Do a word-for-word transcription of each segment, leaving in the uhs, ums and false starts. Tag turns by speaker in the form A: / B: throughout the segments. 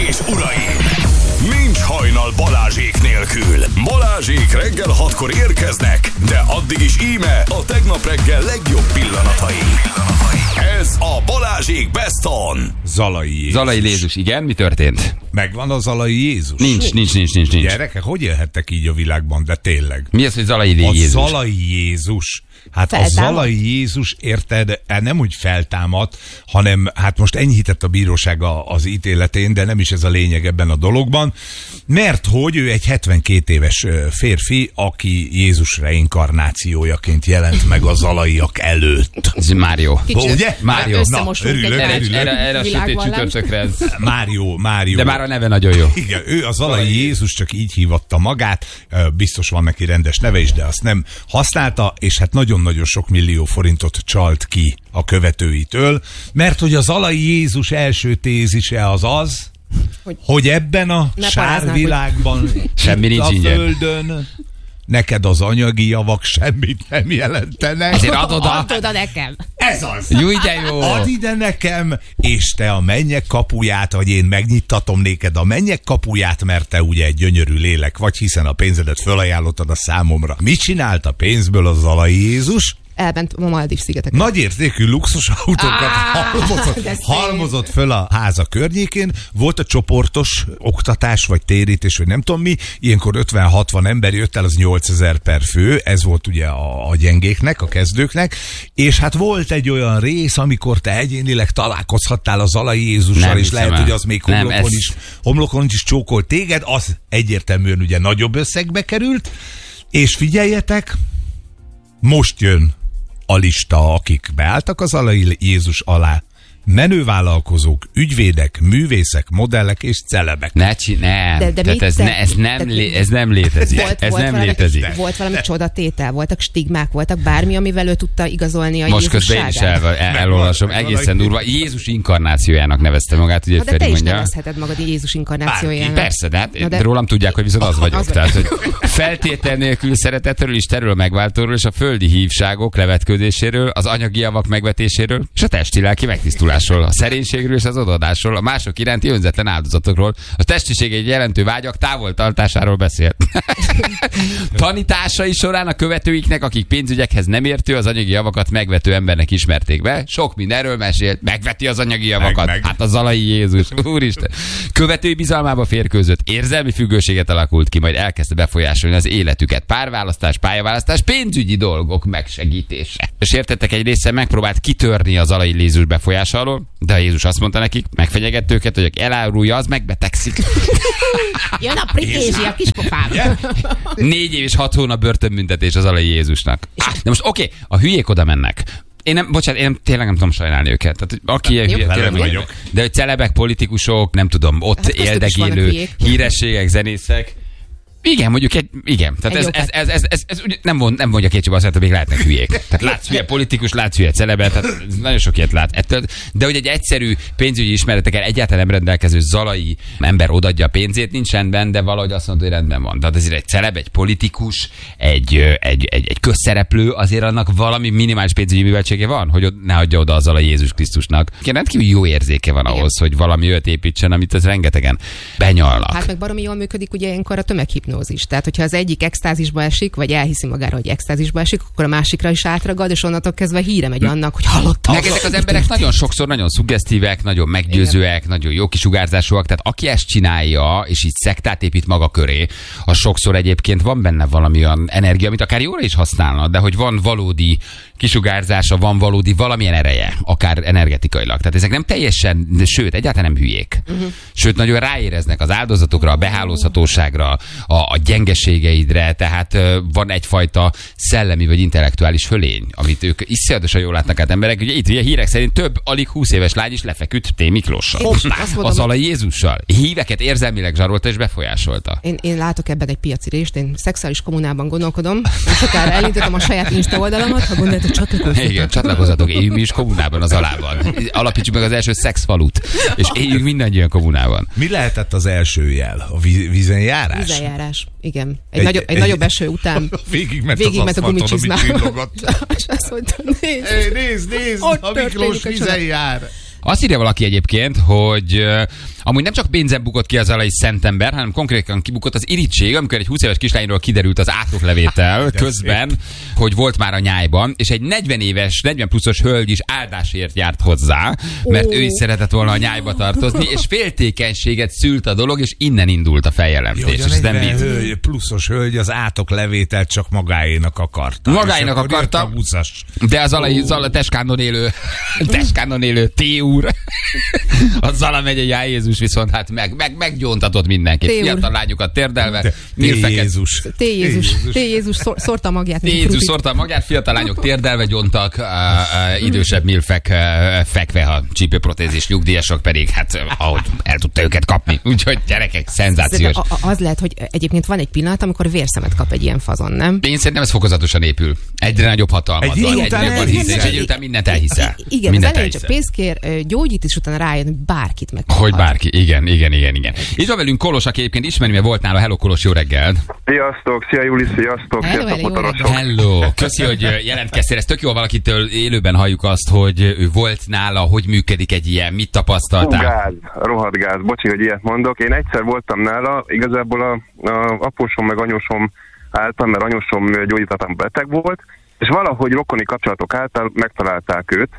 A: és uraim! Nincs hajnal Balázsék nélkül. Balázsék reggel hatkor érkeznek, de addig is íme a tegnap reggel legjobb pillanatai. Ez a Balázsék Best On.
B: Zalai Jézus.
C: Zalai Jézus, igen, mi történt?
B: Megvan a Zalai Jézus?
C: Nincs, nincs, nincs, nincs, nincs.
B: Gyerekek, hogy élhettek így a világban, de tényleg?
C: Mi az, hogy Zalai Jézus?
B: A Zalai Jézus. Hát feltámad? A Zalai Jézus, érted, nem úgy feltámadt, hanem hát most enyhített a bíróság az ítéletén, de nem is ez a lényeg ebben a dologban, mert hogy ő egy hetvenkét éves férfi, aki Jézus reinkarnációjaként jelent meg a zalaiak előtt.
C: Ez Mário.
B: Ugye?
C: Mário.
B: Na, örülök,
C: erre,
B: örülök.
C: Erre, erre a sötét csütörtökre ez.
B: Mário, Mário.
C: De már a neve nagyon jó.
B: Igen, ő a Zalai Jézus, csak így hívatta magát, biztos van neki rendes neve is, de azt nem használta, és hát nagyon-nagyon sok millió forintot csalt ki a követőitől, mert hogy a Zalai Jézus első tézise az az, hogy, hogy ebben a sárvilágban,
C: hogy... semmi nincs
B: a
C: ingyen.
B: Földön neked az anyagi javak semmit nem jelentenek.
C: Azért add oda.
D: Add oda nekem.
B: Ez az.
C: Jó, de jó.
B: Add ide nekem, és te a mennyek kapuját, vagy én megnyittatom néked a mennyek kapuját, mert te ugye egy gyönyörű lélek vagy, hiszen a pénzedet fölajánlottad a számomra. Mit csinált a pénzből a Zalai Jézus?
D: Elment a Maldív-szigeteken.
B: Nagyértékű luxus autókat ah, halmozott, halmozott föl a háza környékén. Volt a csoportos oktatás, vagy térítés, vagy nem tudom mi. Ilyenkor ötven-hatvan ember jött el, az nyolcezer per fő. Ez volt ugye a, a gyengéknek, a kezdőknek. És hát volt egy olyan rész, amikor te egyénileg találkozhattál a Zalai Jézussal, nem és lehet, el. hogy az még homlokon, ez... is, homlokon is csókolt téged. Az egyértelműen ugye nagyobb összegbe került. És figyeljetek, most jön a lista, akik beálltak az Zalai Jézus alá. Menővállalkozók, ügyvédek, művészek, modellek és celebek.
C: Ne csinálj, nem. De, de ez, ne, ez, nem lé, ez nem létezik.
D: Volt,
C: ez
D: volt
C: nem
D: valami,
C: létezik.
D: Volt valami csodatétel, voltak stigmák, voltak bármi, amivel ő tudta igazolni a
C: most közben én is el, el, elolvasom, egészen durva. Jézus inkarnációjának nevezte magát, ugye
D: Feri
C: mondja.
D: De te is nevezheted magad Jézus inkarnációjának.
C: Persze, de, hát de rólam tudják, hogy viszont az vagyok. Az tehát, hogy feltétel nélkül szeretetről, Istenről, megváltóról és a földi hívságok levetkőzéséről, az anyagi javak megvetéséről és a testi-lelki megtisztulásról, a szerénységről és az odaadásról, a mások iránti önzetlen áldozatokról, a testiség egy jelentő vágyak távoltartásáról beszélt. Tanításai során a követőiknek, akik pénzügyekhez nem értő, az anyagi javakat megvető embernek ismerték be. Sok mindenről mesélt, megveti az anyagi javakat. Meg, meg. Hát a Zalai Jézus, úristen. Követői bizalmába férkőzött, érzelmi függőséget alakult ki, majd elkezdte befolyásolni az életüket. Párválasztás, pályaválasztás, pénzügyi dolgok megsegítése. És értettek egy része megpróbált kitörni az Zalai Jézus befolyása alól, de a Jézus azt mondta nekik, megfenyegett őket, hogy aki elárulja, az megbetegszik.
D: Jön a prikézsi a kispofám. Yeah.
C: Négy év és hat hónap börtönbüntetés az Zalai Jézusnak. De most oké, okay, a hülyék oda mennek. Én nem, bocsánat, én nem, tényleg nem tudom sajnálni őket. Tehát, aki ilyen hülye, tényleg vagyok. De hogy celebek, politikusok, nem tudom, ott hát éldegélő hírességek, zenészek. Igen, mondjuk egy, igen. Tehát ez, ez, ez, ez, ez, ez, nem, mond, nem mondja kétségbe azt, hogy még lehetnek hülyék. Tehát látsz hülye politikus, látsz hülye celebet, tehát nagyon sok ilyet lát. Ettől, de hogy egy egyszerű pénzügyi ismeretekkel egyáltalán nem rendelkező zalai ember odaadja a pénzét, nincs rendben, de valahogy azt mondta, hogy rendben van. Tehát azért egy celeb, egy politikus, egy, egy, egy, egy közszereplő, azért annak valami minimális pénzügyi műveltsége van, hogy ne adja oda az Zalai Jézus Krisztusnak. Rendkívül jó érzéke van ahhoz, hogy valami őt építsen, amit az rengetegen benyalnak.
D: Hát meg baromi jól működik ugye ilyenkor a tömeghipnózis. Tehát, hogyha az egyik extázisba esik, vagy elhiszi magára, hogy extázisba esik, akkor a másikra is átragad, és onnantól kezdve híre megy annak, hogy hallottam.
C: Meg ezek az emberek nagyon sokszor nagyon szuggesztívek, nagyon meggyőzőek, igen, nagyon jó kisugárzásúak, tehát aki ezt csinálja, és így szektát épít maga köré, az sokszor egyébként van benne valami olyan energia, amit akár jóra is használna, de hogy van valódi kisugárzása, van valódi valamilyen ereje, akár energetikailag. Tehát ezek nem teljesen, sőt, egyáltalán nem hülyék. Uh-huh. Sőt, nagyon ráéreznek az áldozatokra, a behálózhatóságra, a, a gyengeségeidre, tehát uh, van egyfajta szellemi vagy intellektuális fölény, amit ők iszonyatosan jól látnak át emberek. Ugye itt ugye hírek szerint több alig húsz éves lány is lefeküdt T. Miklóssal. A Zalai Jézussal. Híveket érzelmileg zsarolta és befolyásolta.
D: Én, én látok ebben egy piaci részt, én szexuális kommunában gondolkodom. Sokára elindítottam a saját Insta oldalamat, ha gondoljátok, csatlakozzatok. Igen,
C: csatlakozzatok, éljünk mi is kommunában az alában. Alapítsuk meg az első szexfalut, és éljünk mindannyian kommunában.
B: Mi lehetett az első jel? A vízenjárás?
D: Vízenjárás, igen. Egy, egy, nagyobb, egy, egy nagyobb eső után
B: végigment
D: végig
B: az
D: a gumicsizmában.
B: És azt mondta, nézd, hey, nézd, nézd, a Miklós vízen jár.
C: Azt írja valaki egyébként, hogy amúgy nem csak pénzen bukott ki az alai szentember, hanem konkrétan kibukott az irítség, amikor egy húsz éves kislányról kiderült az átoklevétel közben, hogy volt már a nyájban, és egy negyven éves, negyven pluszos hölgy is áldásért járt hozzá, mert oh. ő is szeretett volna a nyájba tartozni, és féltékenységet szült a dolog, és innen indult a feljelentés.
B: Jó, és nem hölgy, pluszos hölgy az átoklevételt csak magáénak akarta.
C: Magáénak akarta, de az alai Zala Teskánon élő, Teskánon élő T-úr, a Zala megyei Já Jézus viszont hát meg, meg, meggyóntatott mindenkit. Fiatal lányokat térdelve.
B: T-Jézus.
D: T-Jézus. T-Jézus szórta a magját.
C: T-Jézus szórta a magját, fiatal lányok térdelve gyóntak, uh, uh, idősebb milfek uh, fekve, a csípőprotézis nyugdíjasok pedig, hát ahogy el tudta őket kapni. Úgyhogy gyerekek, szenzációs.
D: A, a, az lehet, hogy egyébként van egy pillanat, amikor vérszemet kap egy ilyen fazon, nem?
C: Én szerintem ez fokozatosan épül. Egyre nagyobb hatalmat
B: egy
C: van,
B: egyre
C: jobban hisz, és egy után mindent elhiszel.
D: Igen, mindent az elején csak pénzt kér, gyógyít, és utána rájön, hogy bárkit meg.
C: Hogy bárki, igen, igen, igen, igen. Itt van velünk Kolos, aki egyébként ismeri, mert volt nála. Hello Kolos, jó reggelt!
E: Sziasztok, szia Juli, sziasztok,
D: hello,
E: sziasztok motorosok!
C: Hello, köszi, hogy jelentkeztél. Ez tök jó, valakitől élőben halljuk azt, hogy ő volt nála, hogy működik egy ilyen, mit tapasztaltál?
E: Hú, gáz, rohadt gáz, bocsi, hogy ilyet mondok. Én egyszer voltam nála, igazából a, a apósom meg anyósom által, mert anyósom gyógyítatlan beteg volt, és valahogy rokoni kapcsolatok által megtalálták őt,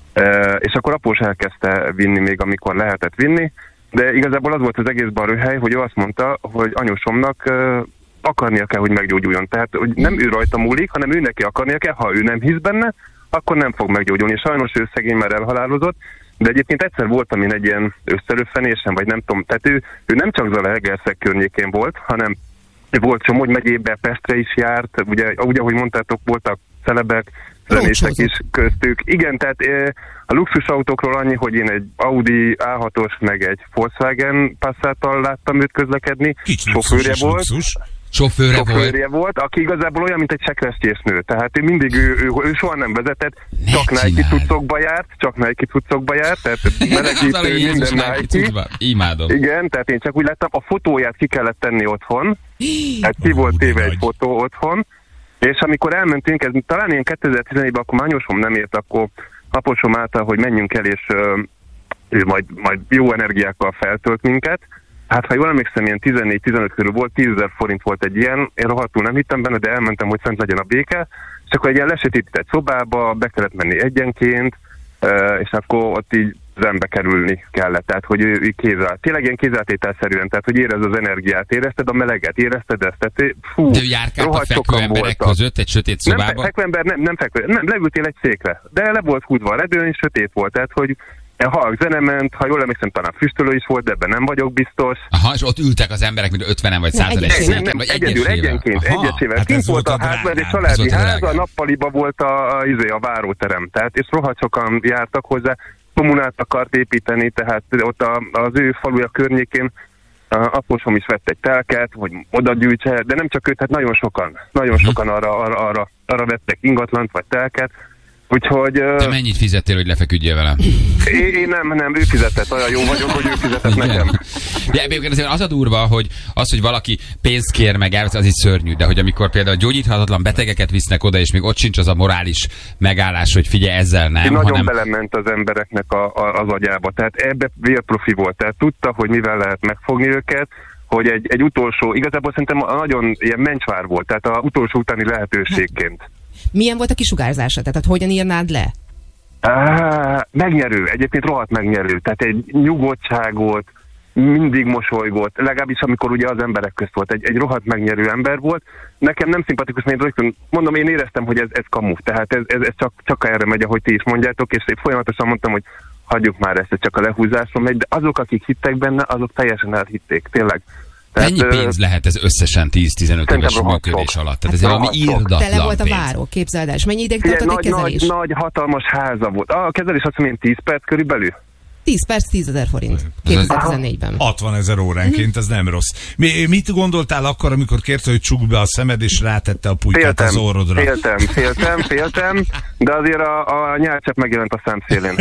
E: és akkor após elkezdte vinni még, amikor lehetett vinni, de igazából az volt az egészben a röhely, hogy ő azt mondta, hogy anyósomnak akarnia kell, hogy meggyógyuljon. Tehát hogy nem ő rajta múlik, hanem ő neki akarnia kell, ha ő nem hisz benne, akkor nem fog meggyógyulni. Sajnos ő szegény már elhalálozott, de egyébként egyszer voltam én egy ilyen összeröffenésen, vagy nem tudom, tehát ő, ő nem csak Zalaegerszeg környékén volt, hanem volt Somogy megyében, Pestre is járt, ugye, ugye ahogy mondtátok, voltak celebek, zenészek is köztük. Igen, tehát a luxusautókról annyi, hogy én egy Audi á hatos, meg egy Volkswagen Passattal láttam őt közlekedni. Sofőrje volt. Luxus.
C: Sofőre,
E: Sofőrje volt. volt, aki igazából olyan, mint egy sekresztyésnő. Tehát ő mindig, ő, ő, ő soha nem vezetett, ne csak csináld. Nike cuccokba járt, csak Nike cuccokba járt, tehát melegítő, minden Nike.
C: Imádom.
E: Igen, tehát én csak úgy láttam, a fotóját ki kellett tenni otthon, tehát ki volt téve egy fotó otthon, és amikor elmentünk, ez talán ilyen kétezer-tizenegyben, akkor anyósom nem ért, akkor aposom által, hogy menjünk el, és uh, ő majd, majd jó energiákkal feltölt minket. Hát ha jól emlékszem, ilyen tizennégy-tizenöt körül volt, tízezer forint volt egy ilyen, én rohadtul nem hittem benne, de elmentem, hogy szent legyen a béke, és akkor egy ilyen lesötétített szobába, be kellett menni egyenként, uh, és akkor ott így zenbe kerülni kellett, tehát hogy ő, ő kézzel, tényleg ilyen kézzeltételszerűen, tehát hogy érezd az energiát, érezted a meleget, érezted ezt, tehát fú,
C: de ő járkált a fekvő emberek voltak. Között egy sötét szobában?
E: Nem, fekvő ember, nem, nem fekvő, nem, leültél egy székre, de le volt húzva a redőn, és sötét volt, tehát hogy halk zene ment, ha jól emlékszem, talán füstölő is volt, de ebben nem vagyok biztos.
C: Aha, és ott ültek az emberek, mint ötvenen vagy százan egy széken,
E: nem, nem, egyedül, egyenként, egyesével. Hát kint volt a ház, mert egy családi ház, a nappaliba volt a, a, a, a váróterem, tehát és rohadt sokan jártak hozzá, kommunát akart építeni, tehát ott a, az ő faluja környékén apósom is vett egy telket, hogy oda gyűjtse, de nem csak őt, hát nagyon sokan, nagyon sokan arra, arra, arra, arra vettek ingatlant vagy telket. Úgyhogy...
C: Te mennyit fizettél, hogy lefeküdjél vele?
E: Én, én nem, nem, ő fizetett, olyan jó vagyok, hogy ő fizetett igen. nekem.
C: De egyébként azért az a durva, hogy az, hogy valaki pénzt kér meg, az is szörnyű, de hogy amikor például gyógyíthatatlan betegeket visznek oda, és még ott sincs az a morális megállás, hogy figyelj, ezzel nem.
E: Én
C: hanem...
E: nagyon belement az embereknek a, a, az agyába, tehát ebbe vérprofi volt, tehát tudta, hogy mivel lehet megfogni őket, hogy egy, egy utolsó, igazából szerintem nagyon ilyen mencsvár volt, tehát az utolsó utáni lehetőségként.
D: Milyen volt a kisugárzása? Tehát hogyan írnád le?
E: Á, megnyerő, egyébként rohadt megnyerő. Tehát egy nyugodtságot, mindig mosolygott, legalábbis amikor ugye az emberek közt volt. Egy, egy rohadt megnyerő ember volt. Nekem nem szimpatikus, mert én rögtön, mondom, én éreztem, hogy ez, ez kamu. Tehát ez, ez, ez csak, csak erre megy, ahogy ti is mondjátok, és én folyamatosan mondtam, hogy hagyjuk már ezt, ez csak a lehúzásra megy, de azok, akik hittek benne, azok teljesen elhitték, tényleg.
C: Tehát, mennyi pénz uh, lehet ez összesen tíz-tizenöt éves működés alatt? Tehát ez valami írdatlan
D: tele volt a
C: pénz.
D: Váró, képzeld el. És mennyi ideig tartott egy kezelés?
E: Nagy, nagy, hatalmas háza volt. A kezelés azt mondom, tíz perc körülbelül.
D: tíz perc, tízezer forint. kétezer-tizennégyben.
B: hatvanezer óránként, ez nem rossz. Mi, mit gondoltál akkor, amikor kérte, hogy csukd be a szemed, és rátette a pulykát
E: féltem,
B: az orrodra?
E: Féltem, féltem, féltem, de azért a, a nyálcsepp megjelent a szemszélén.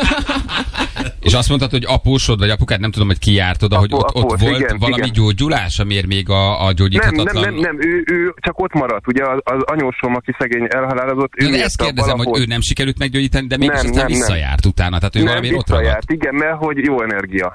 C: És azt mondtad, hogy apósod, vagy apukád, nem tudom, hogy ki járt oda, Apu, hogy ott, após, ott volt igen, valami igen. gyógyulás, amiért még a, a gyógyíthatatlan...
E: Nem, nem, nem, nem ő, ő csak ott maradt. Ugye az, az anyósom, aki szegény elhalálozott, ő
C: de ezt kérdezem, valahol... hogy ő nem sikerült meggyógyítani, de mégis aztán visszajárt utána, tehát ő
E: nem,
C: valamiért ott
E: visszajárt,
C: ragadt.
E: igen, mert hogy jó energia.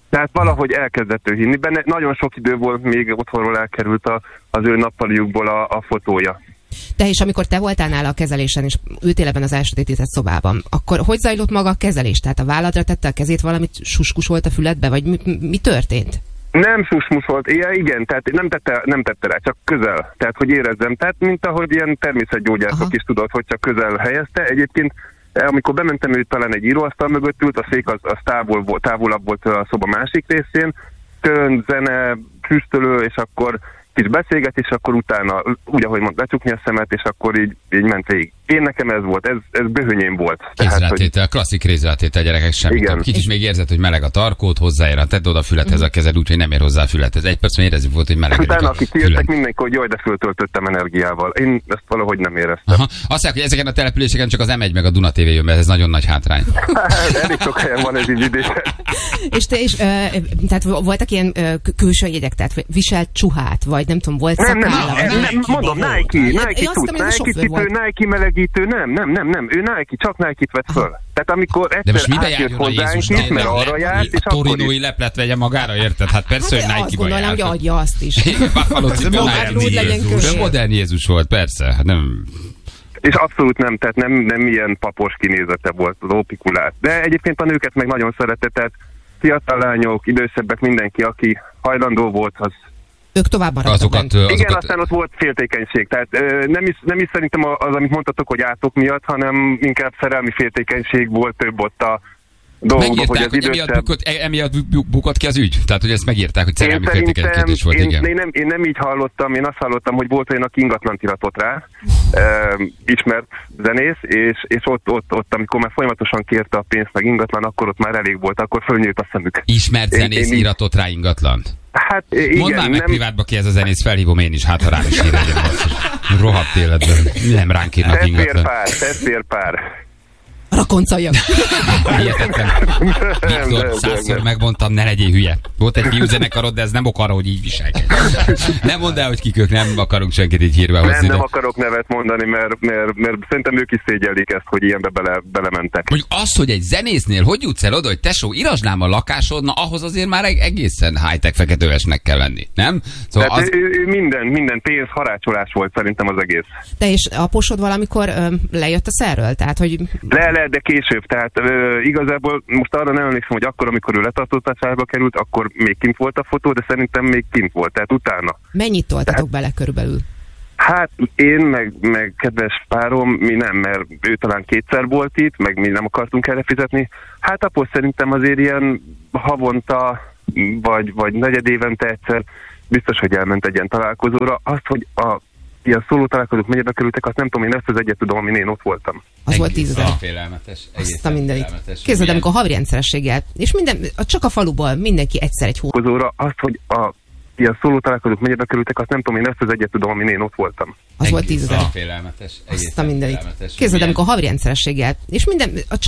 E: Tehát valahogy elkezdett ő hinni benne. Nagyon sok idő volt, még otthonról elkerült a, az ő nappaliukból a, a fotója.
D: Te is, amikor te voltál nála a kezelésen, és ültél ebben az elsötétített szobában, akkor hogy zajlott maga a kezelés? Tehát a válladra tette a kezét, valamit suskusolt a füledbe, vagy mi, mi történt?
E: Nem susmus volt, ilyen, igen, tehát nem tette, nem tette rá, csak közel. Tehát, hogy érezzem. Tehát, mint ahogy ilyen természetgyógyászok
D: Aha.
E: is tudod, hogy csak közel helyezte. Egyébként, amikor bementem, ő talán egy íróasztal mögött ült, a szék az, az távol, távolabb volt a szoba másik részén, tön, zene, füstölő, és akkor kis beszélgetés, akkor utána, úgy ahogy mond, becsukni a szemet, és akkor így, így ment végig. Én nekem ez volt, ez, ez böhönyém volt.
C: Kézrátétel, hogy... klasszik kézrátétel, gyerekek, semmit. Kicsit még érzed, hogy meleg a tarkót, hozzáér, tedd oda a fülethez a kezed, úgyhogy nem ér hozzá a fülethez. Egy perc, mert érezzük volt, hogy meleg.
E: Utána, akik kijöttek, mindenki, hogy jaj, de föltöltöttem energiával. Én ezt valahogy nem éreztem.
C: Aha. Azt mondják, hogy ezeken a településeken csak az em egy meg a Duna té vé jön, mert ez nagyon nagy hátrány.
E: Elég sok helyen van ez így idésen.
D: És te is, ö, tehát voltak ilyen ö, külső jegyek, tehát viselt csuhát, vagy nem tudom, volt
E: nem, nem,
D: szakálla?
E: nem, nem, mondom, Nike, Nike tud, Nike cipő, Nike melegítő, nem, nem, nem, nem, ő Nike, csak Nike-t vett föl. Tehát amikor egyszer átjött hozzánk is, mert arra járt, és
C: a torinói leplet vegye magára, érted? Hát persze, hogy
D: Nike-ba
C: járt.
D: Azt gondolom, hogy adja azt is.
C: Buffalo cipő, Nike. Modern Jézus volt, persze. Nem...
E: És abszolút nem, tehát nem, nem ilyen papos kinézete volt az opikulát. De egyébként a nőket meg nagyon szeretett, tehát fiatal lányok, idősebbek, mindenki, aki hajlandó volt, az
D: ők tovább maradtak.
C: Azokat, azokat...
E: Igen, aztán ott volt féltékenység. Tehát ö, nem, is, nem is szerintem az, amit mondtatok, hogy átok miatt, hanem inkább szerelmi féltékenység volt több ott a dolgokban, hogy az
C: hogy
E: idősebb...
C: emiatt bukott, emiatt bukott ki az ügy? Tehát, hogy ezt megírták, hogy szerelmi féltékenykedés volt,
E: én,
C: igen.
E: Én nem, én nem így hallottam, én azt hallottam, hogy volt olyan, aki ingatlant iratott rá, uh, ismert zenész, és, és ott, ott, ott, amikor már folyamatosan kérte a pénzt meg ingatlan, akkor ott már elég volt, akkor fölnyílt a szemük.
C: Ismert zenész
E: én, én
C: iratott rá ingatlant?
E: Hát igen,
C: mondd már meg
E: nem...
C: privátba ki ez a zenész, felhívom én is, hát ha rám is ír legyen. Rohadt életben. Nem ránk írnak ingatlan.
E: Testvér pár, testvér pár.
D: Rakoncaljak.
C: Hihetetlen. Viktor, százszor megmondtam, ne legyél hülye. Volt egy fiúzenekarod, de ez nem ok arra, hogy így viselkedj. Nem mondd el, hogy kik ők, nem akarunk senkit így hírbe hozni.
E: Nem, nem
C: de...
E: akarok nevet mondani, mert, mert, mert szerintem ők is szégyellik ezt, hogy ilyenbe bele, belementek.
C: Mondjuk az, hogy egy zenésznél hogy jutsz el oda, hogy tesó, írasd a lakásod, na ahhoz azért már egészen high-tech feketővesnek kell lenni, nem?
E: Szóval az... ő, ő minden, minden pénz harácsolás volt szerintem az egész.
D: Te és a posod valamikor ö, lejött a szerről? Tehát, hogy...
E: Le, le, de később. Tehát ö, igazából most arra nem emlékszem, hogy akkor, amikor ő letartóztatásba került, akkor még kint volt a fotó, de szerintem még kint volt, tehát utána.
D: Mennyit toltatok tehát... bele körülbelül?
E: Hát én, meg, meg kedves párom, mi nem, mert ő talán kétszer volt itt, meg mi nem akartunk erre fizetni. Hát akkor szerintem azért ilyen havonta, vagy, vagy negyed évente egyszer biztos, hogy elment egy ilyen találkozóra. Azt, hogy a ilyen szóló találkozók mennyibe kerültek, azt nem tudom, én ezt az egyet tudom, amin én ott voltam.
D: Az volt tízezer.
C: Félelmetes.
D: Azt a mindenit. Képzeld, amikor havi rendszerességgel, és minden, csak a faluból mindenki egyszer egy hónapra.
E: Azt, hogy a ilyen szóló találkozók mennyibe kerültek, azt nem tudom, én ezt az egyet tudom, amin én ott voltam.
D: Az volt tízezer.
C: Félelmetes.
D: Azt a mindenit. Képzeld, amikor havi rendszerességgel, és minden,